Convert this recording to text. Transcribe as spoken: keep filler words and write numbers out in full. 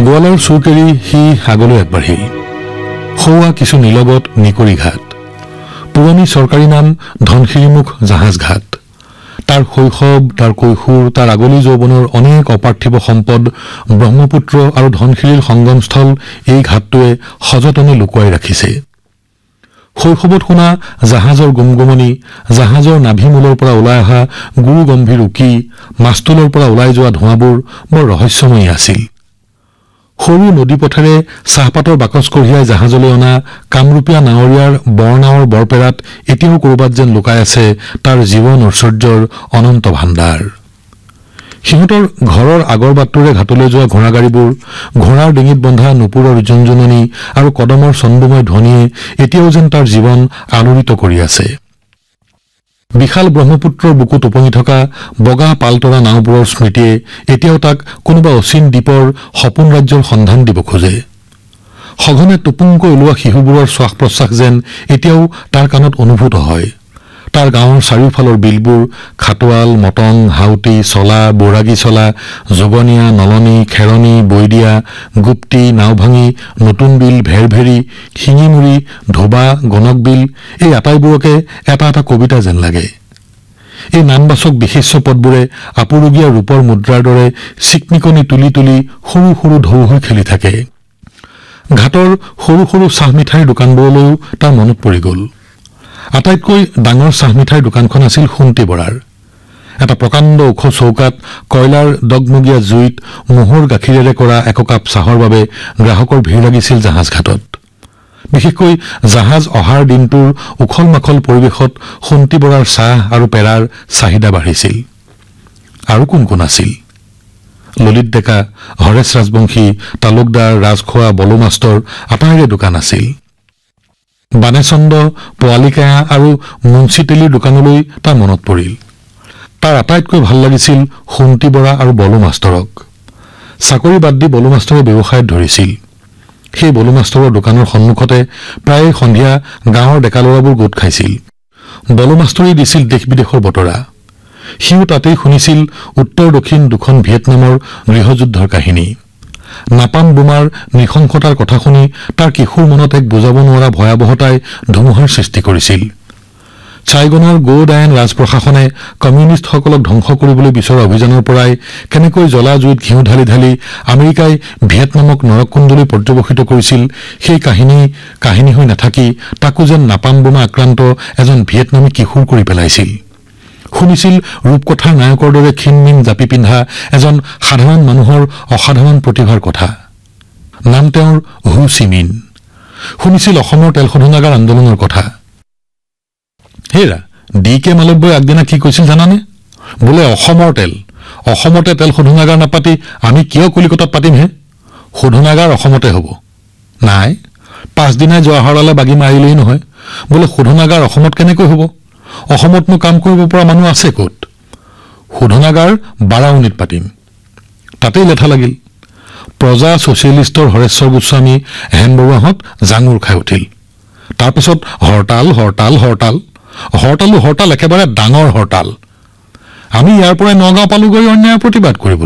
গোৱালৰ চুকেৰি সি আগলৈ আগবাঢ়িল। সৌৱা কিছু নিলগত নিকৰি ঘাট, পুৰণি চৰকাৰী নাম ধনশিৰিমুখ জাহাজ ঘাট। তাৰ শৈশৱ, তাৰ কৈশোৰ, তাৰ আগলি যৌৱনৰ অনেক অপাৰ্থিব সম্পদ ব্ৰহ্মপুত্ৰ আৰু ধনশিৰিৰ সংগমস্থল এই ঘাটটোৱে সযতনে লুকুৱাই ৰাখিছে। শৈশৱত শুনা জাহাজৰ গুমগুমনি, জাহাজৰ নাভিমূলৰ পৰা ওলাই অহা গুৰু গম্ভীৰ উকি, মাস্তুলৰ পৰা ওলাই যোৱা ধোঁৱাবোৰ বৰ ৰহস্যময়ী আছিল। সৰু নদী পথেৰে চাহপাতৰ বাকচ কঢ়িয়াই জাহাজলৈ অনা কামৰূপীয়া নাৱৰীয়াৰ বৰনাৱৰ বৰপেৰাত এতিয়াও ক'ৰবাত যেন লুকাই আছে তাৰ জীৱন ঐশ্বৰ্যৰ অনন্ত ভাণ্ডাৰ। সিহঁতৰ ঘৰৰ আগৰ বাটটোৰে ঘাটলৈ যোৱা ঘোঁৰাগাড়ীবোৰ, ঘোঁৰাৰ ডিঙিত বন্ধা নুপুৰৰ জুনজুননি আৰু কদমৰ চন্দুময় ধ্বনিয়ে এতিয়াও যেন তাৰ জীৱন আলোড়িত কৰি আছে। বিশাল ব্ৰহ্মপুত্ৰৰ বুকুত উপঙি থকা বগা পালতৰা নাওবোৰৰ স্মৃতিয়ে এতিয়াও তাক কোনোবা অচিন দ্বীপৰ সপোন ৰাজ্যৰ সন্ধান দিব খোজে। সঘনে টুপুংকৈ ওলোৱা শিশুবোৰৰ শ্বাস প্ৰশ্বাস যেন এতিয়াও তাৰ কাণত অনুভূত হয়। তাৰ গাঁৱৰ চাৰিওফালৰ বিলবোৰ খাটোৱাল, মটং, হাউতি, চলা, বৈৰাগী চলা, যোগনীয়া, নলনী, খেৰণী, বৈদিয়া, গুপ্তি, নাওভাঙি, নতুন বিল, ভেৰভেৰী, শিঙিমুৰি, ধোবা, গণক বিল, এই আটাইবোৰকে এটা এটা কবিতা যেন লাগে। এই নামবাচক বিশেষ্য পদবোৰে আপুৰুগীয়া ৰূপৰ মুদ্ৰাৰ দৰে চিকমিকনি তুলি তুলি সৰু সৰু ঢৌ হৈ খেলি থাকে। ঘাটৰ সৰু সৰু চাহ মিঠাইৰ দোকানবোৰলৈও তাৰ মনত পৰি গ'ল। আটাইতকৈ ডাঙৰ চাহ মিঠাইৰ দোকানখন আছিল সোণটি বৰাৰ। এটা প্ৰকাণ্ড ওখ চৌকাত কয়লাৰ দগমগীয়া জুইত মহৰ গাখীৰেৰে কৰা এককাপ চাহৰ বাবে গ্ৰাহকৰ ভিৰ লাগিছিল জাহাজ ঘাটত। বিশেষকৈ জাহাজ অহাৰ দিনটোৰ উখল মাখল পৰিৱেশত সোণটি বৰাৰ চাহ আৰু পেৰাৰ চাহিদা বাঢ়িছিল। আৰু কোন কোন আছিল? ললিত ডেকা, হৰেশ ৰাজবংশী, তালুকদাৰ, ৰাজখোৱা, বলু মাষ্টৰ আটাইৰে দোকান আছিল। বানেচন্দ, পোৱালিকেয়া আৰু মুন্সী তেলীৰ দোকানলৈ তাৰ মনত পৰিল। তাৰ আটাইতকৈ ভাল লাগিছিল সোণটি বৰা আৰু বলু মাষ্টৰক। চাকৰি বাদ দি বলু মাষ্টৰে ব্যৱসায়ত ধৰিছিল। সেই বলু মাষ্টৰৰ দোকানৰ সন্মুখতে প্ৰায় সন্ধিয়া গাঁৱৰ ডেকা ল'ৰাবোৰ গোট খাইছিল। বলু মাষ্টৰেই দিছিল দেশ বিদেশৰ বতৰা। সিও তাতেই শুনিছিল উত্তৰ দক্ষিণ দুখন ভিয়েটনামৰ গৃহযুদ্ধৰ কাহিনী। নাপাম বোমাৰ নৃশংসতাৰ কথা শুনি তাৰ কিশোৰ মনত এক বুজাব নোৱাৰা ভয়াৱহতাই ধুমুহাৰ সৃষ্টি কৰিছিল। চাইগনৰ গো ডায়েন ৰাজপ্ৰশাসনে কমিউনিষ্টসকলক ধ্বংস কৰিবলৈ বিচৰা অভিযানৰ পৰাই কেনেকৈ জ্বলা জুইত ঘিউ ঢালি ঢালি আমেৰিকাই ভিয়েটনামক নৰককুণ্ডলৈ পৰ্যবসিত কৰিছিল, সেই কাহিনী কাহিনী হৈ নাথাকি তাকো যেন নাপাম বোমা আক্ৰান্ত এজন ভিয়েটনামী কিশোৰ কৰি পেলাইছিল। শুনিছিল ৰূপকথাৰ নায়কৰ দৰে ক্ষীণমিন জাপি পিন্ধা এজন সাধাৰণ মানুহৰ অসাধাৰণ প্ৰতিভাৰ কথা। নাম তেওঁৰ হু চিমিন। শুনিছিল অসমৰ তেল শোধনাগাৰ আন্দোলনৰ কথা। হেৰা, ডি কে মালব্যই আগদিনা কি কৈছিল জানানে? বোলে অসমৰ তেল, অসমতে তেল শোধনাগাৰ নাপাতি আমি কিয় কলিকতাত পাতিমহে? শোধনাগাৰ অসমতে হ'ব। নাই, পাঁচদিনাই জৱাহৰলালে বাগি মাৰিলেই নহয়। বোলে শোধনাগাৰ অসমত কেনেকৈ হ'ব? অসমতনো কাম কৰিব পৰা মানুহ আছে ক'ত? শোধনাগাৰ বাৰাউনীত পাতিম। তাতেই লেঠা লাগিল। প্ৰজা ছচিয়েলিষ্টৰ হৰেশ্বৰ গোস্বামী, হেম বৰুৱাহঁত জাঙুৰ খাই উঠিল। তাৰপিছত হৰতাল হৰতাল হৰতাল হৰতালো হৰতাল একেবাৰে ডাঙৰ হৰতাল। আমি ইয়াৰ পৰাই নগাঁও পালোগৈ অন্যায়ৰ প্ৰতিবাদ কৰিবলৈ।